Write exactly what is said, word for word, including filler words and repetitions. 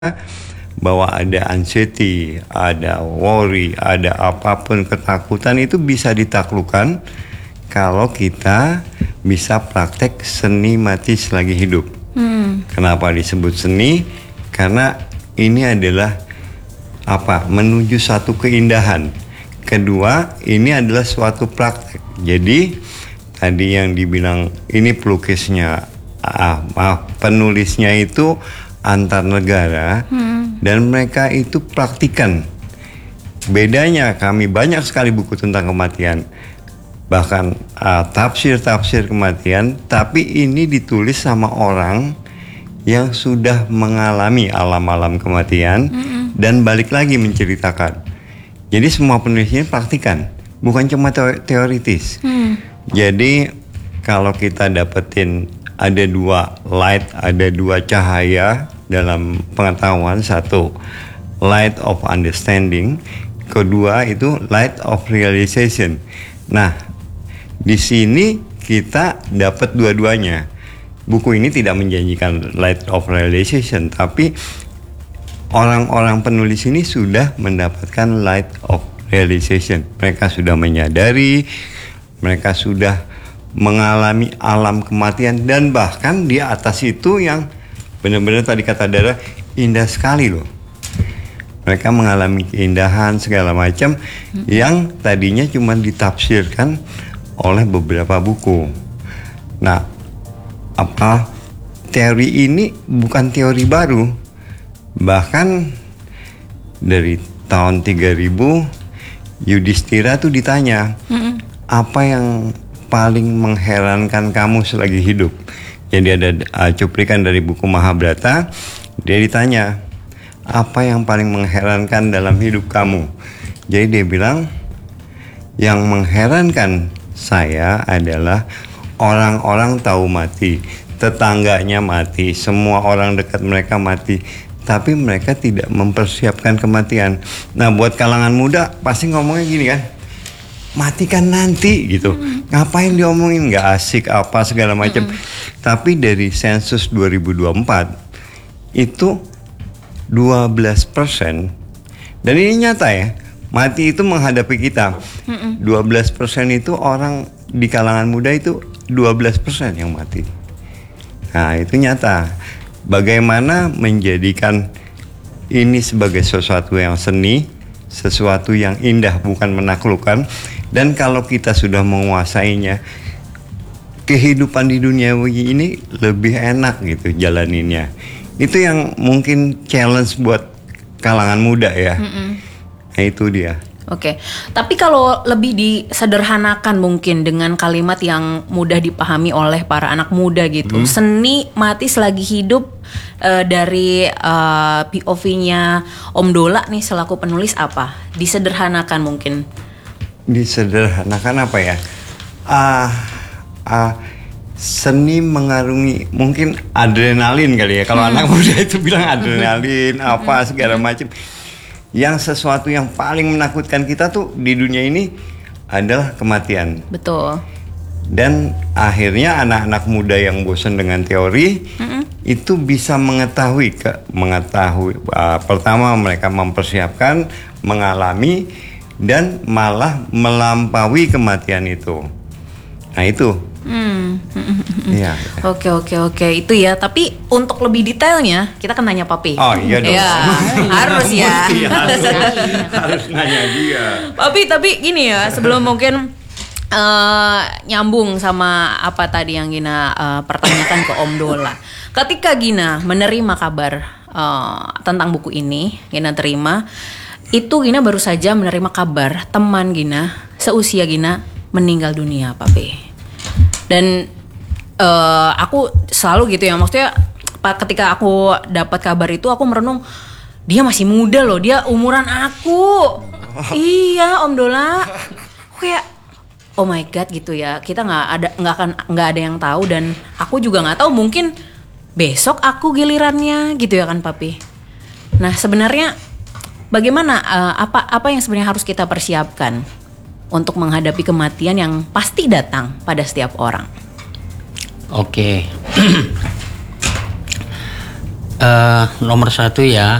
bahwa ada anxiety, ada worry, ada apapun ketakutan itu bisa ditaklukkan kalau kita bisa praktek seni mati selagi hidup. Hmm. Kenapa disebut seni? Karena ini adalah apa? Menuju satu keindahan. Kedua, ini adalah suatu praktek. Jadi tadi yang dibilang ini pelukisnya, ah, maaf, penulisnya itu antar negara, hmm. dan mereka itu praktikan. Bedanya kami banyak sekali buku tentang kematian, bahkan uh, tafsir-tafsir kematian, tapi ini ditulis sama orang yang sudah mengalami alam-alam kematian, hmm. dan balik lagi menceritakan. Jadi semua penulisnya praktikan, bukan cuma teoritis. Hmm. Jadi kalau kita dapetin ada dua light, ada dua cahaya dalam pengetahuan. Satu, light of understanding. Kedua itu light of realization. Nah, di sini kita dapat dua-duanya. Buku ini tidak menjanjikan light of realization, tapi orang-orang penulis ini sudah mendapatkan light of realization. Mereka sudah menyadari, mereka sudah mengalami alam kematian, dan bahkan di atas itu yang benar-benar tadi kata Dara indah sekali loh. Mereka mengalami keindahan segala macam, hmm. yang tadinya cuma ditafsirkan oleh beberapa buku. Nah, apa teori ini bukan teori baru. Bahkan dari tahun tiga ribu Yudhistira tuh ditanya, hmm. apa yang paling mengherankan kamu selagi hidup? Jadi ada uh, cuplikan dari buku Mahabharata. Dia ditanya, apa yang paling mengherankan dalam hidup kamu? Jadi dia bilang, yang mengherankan saya adalah orang-orang tahu mati, tetangganya mati, semua orang dekat mereka mati, tapi mereka tidak mempersiapkan kematian. Nah, buat kalangan muda pasti ngomongnya gini kan, mati kan nanti gitu, hmm. ngapain diomongin, nggak asik apa segala macam. Hmm. Tapi dari sensus dua ribu dua puluh empat itu dua belas persen, dan ini nyata ya, mati itu menghadapi kita. Hmm. dua belas persen itu orang di kalangan muda, itu dua belas persen yang mati. Nah, itu nyata. Bagaimana menjadikan ini sebagai sesuatu yang seni, sesuatu yang indah, bukan menaklukkan. Dan kalau kita sudah menguasainya, kehidupan di dunia ini lebih enak gitu jalaninnya. Itu yang mungkin challenge buat kalangan muda ya. Mm-mm. Nah, itu dia. Oke, tapi kalau lebih disederhanakan mungkin dengan kalimat yang mudah dipahami oleh para anak muda gitu, hmm. seni mati selagi hidup, uh, dari uh, P O V-nya Om Dola nih selaku penulis apa? Disederhanakan mungkin. Disederhanakan apa ya? Ah, uh, uh, seni mengarungi mungkin adrenalin kali ya. Kalau hmm. anak muda itu bilang adrenalin apa segala macam. Yang sesuatu yang paling menakutkan kita tuh di dunia ini adalah kematian. Betul. Dan akhirnya anak-anak muda yang bosan dengan teori, mm-hmm. itu bisa mengetahui ke mengetahui uh, pertama mereka mempersiapkan, mengalami, dan malah melampaui kematian itu. Nah itu. Hmm. Ya. Oke oke oke itu ya. Tapi untuk lebih detailnya kita kan nanya Papi. Oh iya dong. Ya, harus ya. Mesti, harus, harus nanya dia. Papi, tapi gini ya, sebelum mungkin uh, nyambung sama apa tadi yang Gina uh, pertanyakan ke Om Dola. Ketika Gina menerima kabar uh, tentang buku ini, Gina terima, itu Gina baru saja menerima kabar teman Gina seusia Gina meninggal dunia, Papi. Dan uh, aku selalu gitu ya, maksudnya ketika aku dapat kabar itu aku merenung, dia masih muda loh, dia umuran aku. Oh. Iya Om Dola, kayak oh my god gitu ya, kita nggak ada nggak akan nggak ada yang tahu, dan aku juga nggak tahu, mungkin besok aku gilirannya gitu ya kan Papi. Nah sebenarnya bagaimana uh, apa apa yang sebenarnya harus kita persiapkan untuk menghadapi kematian yang pasti datang pada setiap orang? Oke. Eh, nomor satu ya,